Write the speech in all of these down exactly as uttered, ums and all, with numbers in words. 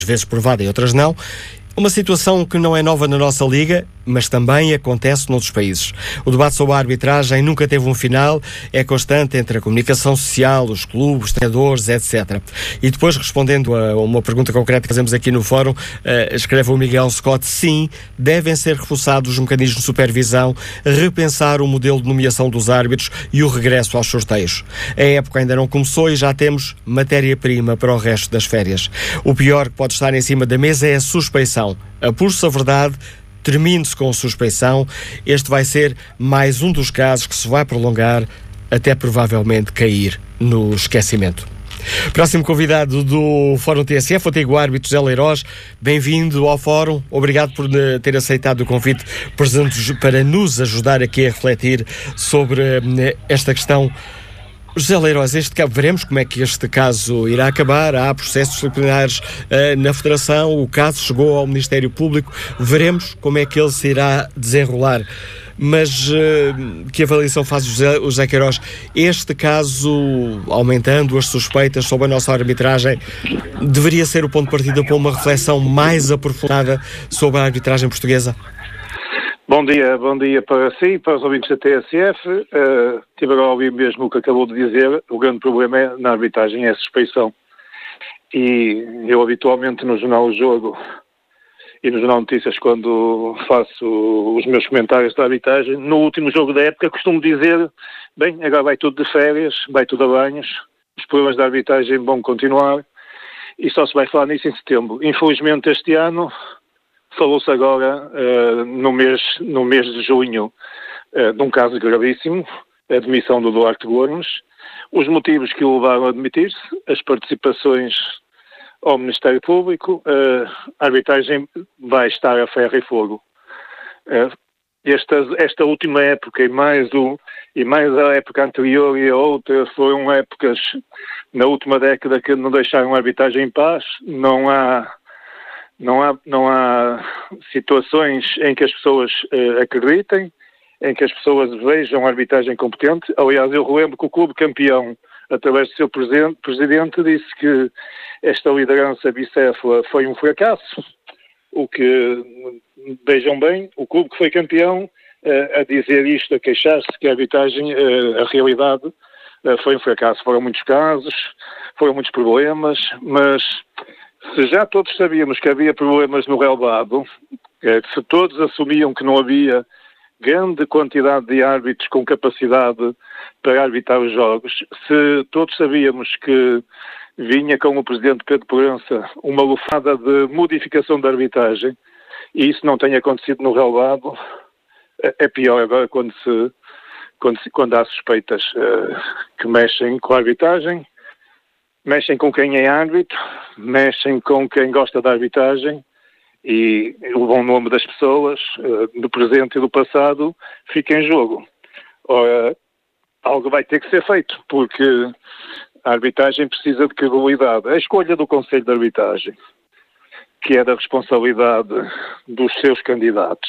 vezes provada e outras não. Uma situação que não é nova na nossa Liga, mas também acontece noutros países. O debate sobre a arbitragem nunca teve um final, é constante entre a comunicação social, os clubes, treinadores, etcétera. E depois, respondendo a uma pergunta concreta que fazemos aqui no fórum, uh, escreve o Miguel Scott: sim, devem ser reforçados os mecanismos de supervisão, repensar o modelo de nomeação dos árbitros e o regresso aos sorteios. A época ainda não começou e já temos matéria-prima para o resto das férias. O pior que pode estar em cima da mesa é a suspeição. Apure-se a verdade, termine-se com a suspeição. Este vai ser mais um dos casos que se vai prolongar até provavelmente cair no esquecimento. Próximo convidado do Fórum T S F, o antigo árbitro José Leiroz. Bem-vindo ao Fórum. Obrigado por ter aceitado o convite para nos ajudar aqui a refletir sobre esta questão. José Leiroz, este caso, veremos como é que este caso irá acabar. Há processos disciplinares uh, na Federação, o caso chegou ao Ministério Público, veremos como é que ele se irá desenrolar. Mas uh, que avaliação faz o José, o José Queiroz? Este caso, aumentando as suspeitas sobre a nossa arbitragem, deveria ser o ponto de partida para uma reflexão mais aprofundada sobre a arbitragem portuguesa? Bom dia, bom dia para si, para os ouvintes da T S F. Uh, tive agora a ouvir mesmo o que acabou de dizer. O grande problema é, na arbitragem é a suspeição. E eu habitualmente no Jornal O Jogo e no Jornal Notícias, quando faço os meus comentários da arbitragem, no último jogo da época costumo dizer: bem, agora vai tudo de férias, vai tudo a banhos, os problemas da arbitragem vão continuar e só se vai falar nisso em setembro. Infelizmente este ano falou-se agora, uh, no, mês, no mês de junho, uh, de um caso gravíssimo, a demissão do Duarte Gomes, os motivos que o levaram a demitir-se, as participações ao Ministério Público, uh, a arbitragem vai estar a ferro e fogo. Uh, esta, esta última época e mais, o, e mais a época anterior e a outra foram épocas, na última década, que não deixaram a arbitragem em paz. Não há... Não há, não há situações em que as pessoas uh, acreditem, em que as pessoas vejam a arbitragem competente. Aliás, eu relembro que o clube campeão, através do seu presidente, presidente, disse que esta liderança bicéfala foi um fracasso. O que, vejam bem, o clube que foi campeão uh, a dizer isto, a queixar-se que a arbitragem, uh, a realidade, uh, foi um fracasso. Foram muitos casos, foram muitos problemas, mas se já todos sabíamos que havia problemas no relevado, se todos assumiam que não havia grande quantidade de árbitros com capacidade para arbitrar os jogos, se todos sabíamos que vinha com o presidente Pedro Proença uma lufada de modificação da arbitragem, e isso não tem acontecido no relevado, é pior agora quando, se, quando, se, quando há suspeitas uh, que mexem com a arbitragem, mexem com quem é árbitro, mexem com quem gosta da arbitragem, e o bom nome das pessoas, do presente e do passado, fica em jogo. Ora, algo vai ter que ser feito, porque a arbitragem precisa de credibilidade. A escolha do Conselho de Arbitragem, que é da responsabilidade dos seus candidatos,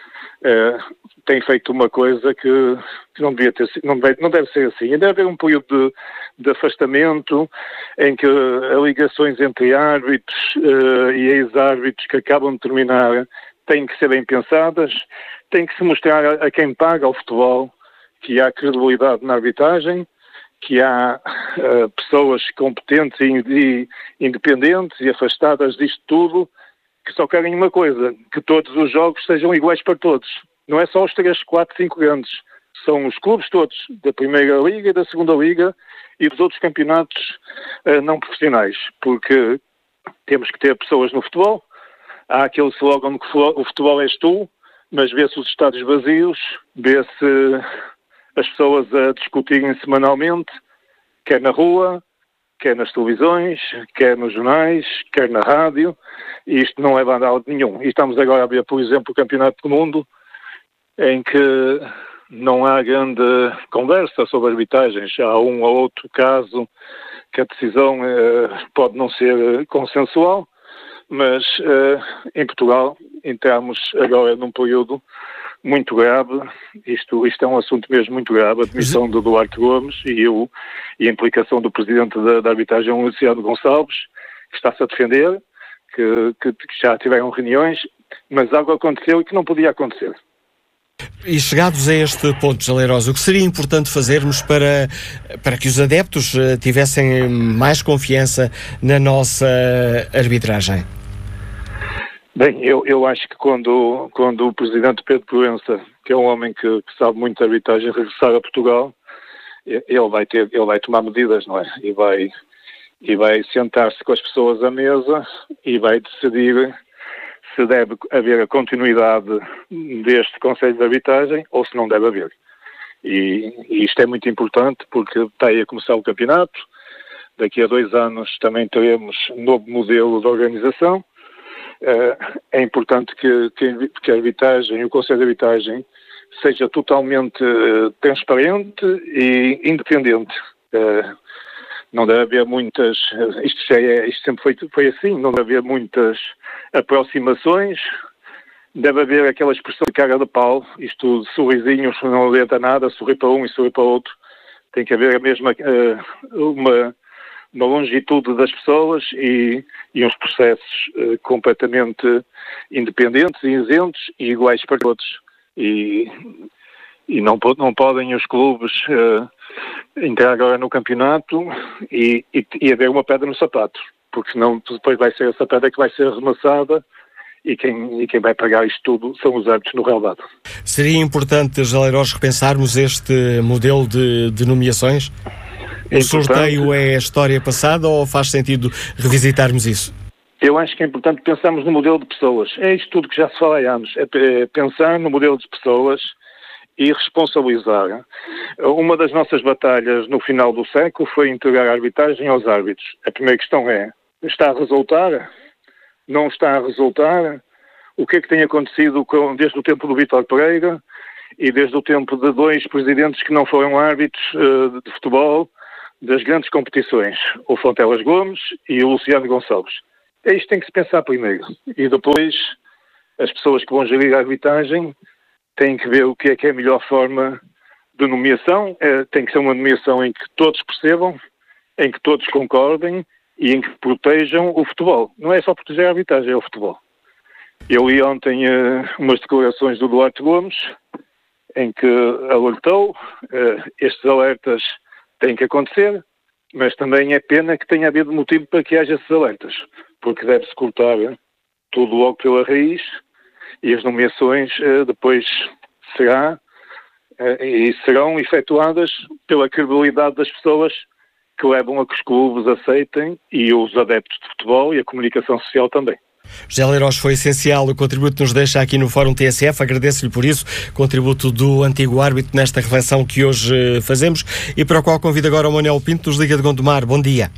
é, tem feito uma coisa que, que não, devia ter, não, deve, não deve ser assim. Deve haver um período de, de afastamento em que as ligações entre árbitros uh, e ex-árbitros que acabam de terminar têm que ser bem pensadas, tem que se mostrar a, a quem paga o futebol que há credibilidade na arbitragem, que há uh, pessoas competentes e, e independentes e afastadas disto tudo, que só querem uma coisa: que todos os jogos sejam iguais para todos. Não é só os três, quatro, cinco grandes. São os clubes todos, da Primeira Liga, da Segunda Liga e dos outros campeonatos uh, não profissionais. Porque temos que ter pessoas no futebol. Há aquele slogan que o futebol és tu, mas vê-se os estádios vazios, vê-se as pessoas a discutirem semanalmente, quer na rua, quer nas televisões, quer nos jornais, quer na rádio, e isto não leva a nada nenhum. E estamos agora a ver, por exemplo, o Campeonato do Mundo, em que não há grande conversa sobre arbitragens. Há um ou outro caso que a decisão eh, pode não ser consensual, mas eh, em Portugal entramos agora num período muito grave. Isto, isto é um assunto mesmo muito grave, a demissão do Duarte Gomes e, o, e a implicação do presidente da, da arbitragem, Luciano Gonçalves, que está-se a defender, que, que, que já tiveram reuniões, mas algo aconteceu e que não podia acontecer. E chegados a este ponto, Jaleiros, o que seria importante fazermos para, para que os adeptos uh, tivessem mais confiança na nossa arbitragem? Bem, eu, eu acho que quando, quando o presidente Pedro Proença, que é um homem que, que sabe muito de arbitragem, regressar a Portugal, ele vai, ter, ele vai tomar medidas, não é? E vai, e vai sentar-se com as pessoas à mesa e vai decidir se deve haver a continuidade deste Conselho de Arbitragem ou se não deve haver. E, e isto é muito importante porque está aí a começar o campeonato. Daqui a dois anos também teremos um novo modelo de organização. Uh, é importante que, que, que a arbitragem, o Conselho de Arbitragem, seja totalmente uh, transparente e independente. Uh, não deve haver muitas, uh, isto, já é, isto sempre foi, foi assim, não deve haver muitas aproximações, deve haver aquela expressão de cara de pau, isto de sorrisinhos não adianta nada, sorrir para um e sorrir para o outro, tem que haver a mesma, uh, uma... uma longitude das pessoas e, e uns processos uh, completamente independentes e isentos e iguais para todos. E, e não, não podem os clubes uh, entrar agora no campeonato e, e, e haver uma pedra no sapato, porque senão depois vai ser essa pedra que vai ser arremessada e quem, e quem vai pagar isto tudo são os árbitros no relvado. Seria importante, Jaleiros, repensarmos este modelo de, de nomeações? O sorteio é a história passada ou faz sentido revisitarmos isso? Eu acho que é importante pensarmos no modelo de pessoas. É isto tudo que já se fala há anos. É pensar no modelo de pessoas e responsabilizar. Uma das nossas batalhas no final do século foi entregar a arbitragem aos árbitros. A primeira questão é, está a resultar? Não está a resultar? O que é que tem acontecido com, desde o tempo do Vítor Pereira e desde o tempo de dois presidentes que não foram árbitros uh, de futebol das grandes competições, o Fontelas Gomes e o Luciano Gonçalves. É isto que tem que se pensar primeiro. E depois, as pessoas que vão gerir a arbitragem têm que ver o que é que é a melhor forma de nomeação. É, tem que ser uma nomeação em que todos percebam, em que todos concordem e em que protejam o futebol. Não é só proteger a arbitragem, é o futebol. Eu li ontem uh, umas declarações do Duarte Gomes, em que alertou, uh, estes alertas têm que acontecer, mas também é pena que tenha havido motivo para que haja esses alertas, porque deve-se cortar tudo logo pela raiz e as nomeações uh, depois será, uh, e serão efetuadas pela credibilidade das pessoas que levam a que os clubes aceitem e os adeptos de futebol e a comunicação social também. José Leiros, foi essencial o contributo que nos deixa aqui no Fórum T S F, agradeço-lhe por isso, contributo do antigo árbitro nesta reflexão que hoje fazemos e para o qual convido agora o Manuel Pinto, dos Liga de Gondomar. Bom dia.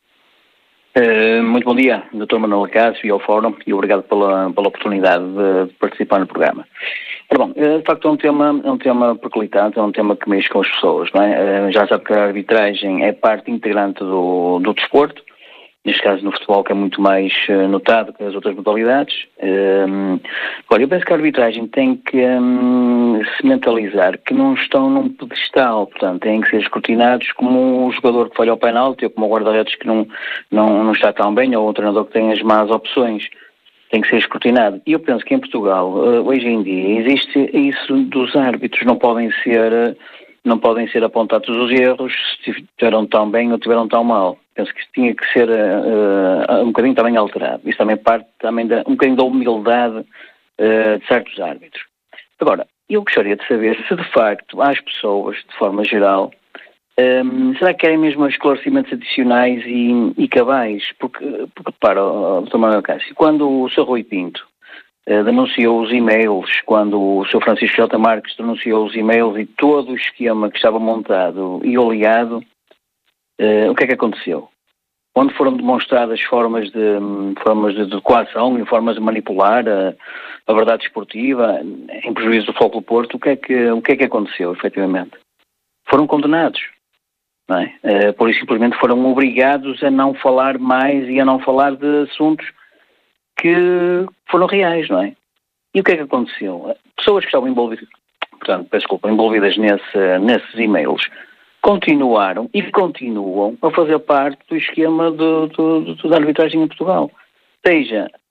Uh, muito bom dia, doutor Manuel Cássio e ao Fórum, e obrigado pela, pela oportunidade de participar no programa. Ora, bom, de facto é um tema, é um tema percolitante, é um tema que mexe com as pessoas, não é? Uh, já sabe que a arbitragem é parte integrante do, do desporto, neste caso no futebol, que é muito mais uh, notado que as outras modalidades. Um, agora, eu penso que a arbitragem tem que um, se mentalizar que não estão num pedestal, portanto, têm que ser escrutinados como um jogador que falha o penalti, ou como o guarda-redes que não, não, não está tão bem, ou um treinador que tem as más opções. Tem que ser escrutinado. E eu penso que em Portugal, uh, hoje em dia, existe isso dos árbitros, não podem ser... Uh, não podem ser apontados os erros se estiveram tão bem ou estiveram tão mal. Penso que isso tinha que ser uh, um bocadinho também alterado. Isso também parte também da, um bocadinho da humildade uh, de certos árbitros. Agora, eu gostaria de saber se de facto as pessoas, de forma geral, um, será que querem mesmo esclarecimentos adicionais e, e cabais? Porque, porque para, doutor Manuel Cássio, quando o senhor Rui Pinto Uh, denunciou os e-mails, quando o senhor Francisco J. Marques denunciou os e-mails e todo o esquema que estava montado e oleado, uh, o que é que aconteceu? Onde foram demonstradas formas de, formas de, de coação e formas de manipular a, a verdade esportiva em prejuízo do Futebol Clube do Porto, o que é que, o que é que aconteceu, efetivamente? Foram condenados, não é? Uh, por isso simplesmente foram obrigados a não falar mais e a não falar de assuntos que foram reais, não é? E o que é que aconteceu? Pessoas que estavam envolvidas, portanto, peço desculpa, envolvidas nesse, nesses e-mails, continuaram e continuam a fazer parte do esquema do, do, do, da arbitragem em Portugal. Seja